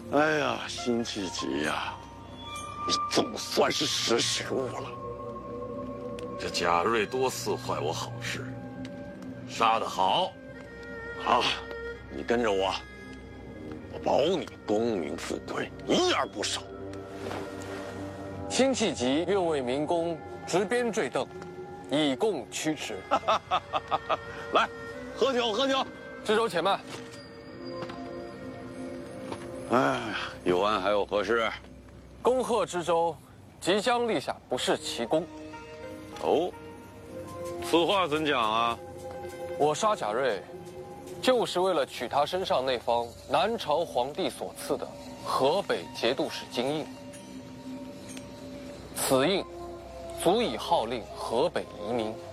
哎呀，辛弃疾呀，你总算是识时务了。 这贾瑞多次坏我好事，杀得好。 好，你跟着我，我保你功名富贵一样不少。 辛弃疾愿为明公执鞭坠镫，以供驱驰。 来，喝酒喝酒。 知州且慢。 哎呀，有案还有何事？ 恭贺知州即将立下不世奇功。 哦，此话怎讲啊？ 我杀贾瑞，就是为了取他身上那方南朝皇帝所赐的河北节度使金印。此印足以号令河北移民。